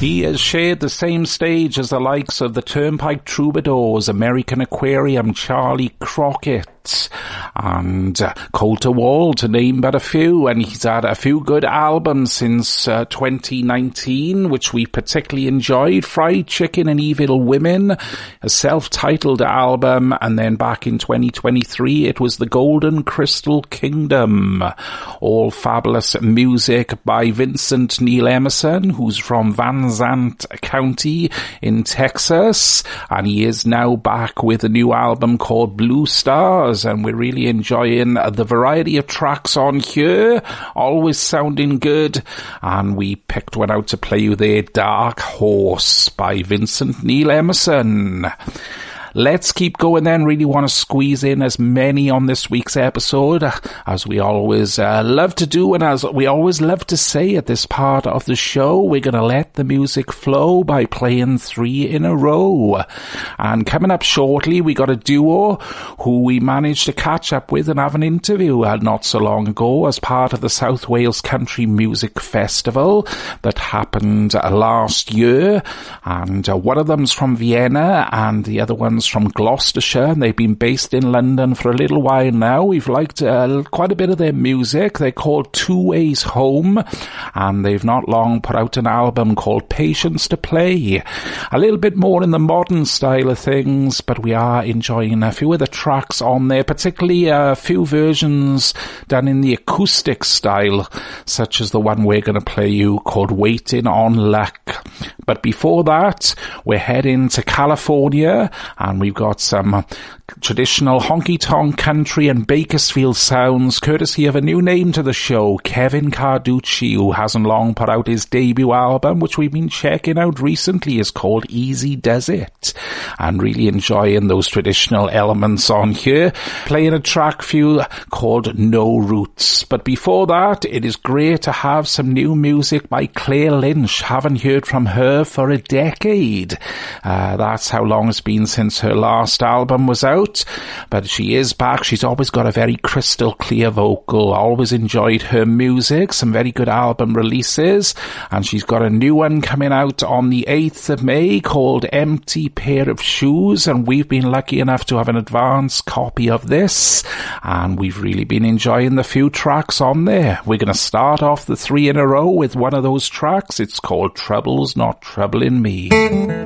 He has shared the same stage as the likes of the Turnpike Troubadours, American Aquarium, Charlie Crockett, and Colter Wall, to name but a few. And he's had a few good albums since 2019, which we particularly enjoyed. Fried Chicken and Evil Women, a self-titled album, and then back in 2023 it was The Golden Crystal Kingdom. All fabulous music by Vincent Neil Emerson, who's from Van Zandt County in Texas, and he is now back with a new album called Blue Stars, and we're really enjoying the variety of tracks on here, always sounding good. And we picked one out to play you there, Dark Horse by Vincent Neil Emerson. Let's keep going then. Really want to squeeze in as many on this week's episode as we always love to do, and as we always love to say at this part of the show, we're going to let the music flow by playing 3 in a row. And coming up shortly, we got a duo who we managed to catch up with and have an interview not so long ago as part of the South Wales Country Music Festival that happened last year. And one of them's from Vienna and the other one's from Gloucestershire, and they've been based in London for a little while now. We've liked quite a bit of their music. They're called Two Ways Home, and they've not long put out an album called Patience to Play. A little bit more in the modern style of things, but we are enjoying a few of the tracks on there, particularly a few versions done in the acoustic style, such as the one we're going to play you called Waiting on Luck. But before that, we're heading to California, and we've got some traditional honky-tonk country and Bakersfield sounds, courtesy of a new name to the show, Kevin Carducci, who hasn't long put out his debut album, which we've been checking out recently, is called Easy Does It, and really enjoying those traditional elements on here. Playing a track for you called No Roots. But before that, it is great to have some new music by Claire Lynch. Haven't heard from her for a decade. That's how long it's been since her last album was out, but she is back. She's always got a very crystal clear vocal. Always enjoyed her music, some very good album releases, and she's got a new one coming out on the 8th of May called Empty Pair of Shoes, and we've been lucky enough to have an advance copy of this, and we've really been enjoying the few tracks on there. We're going to start off the 3 in a row with one of those tracks. It's called Trouble's Not Troubling Me.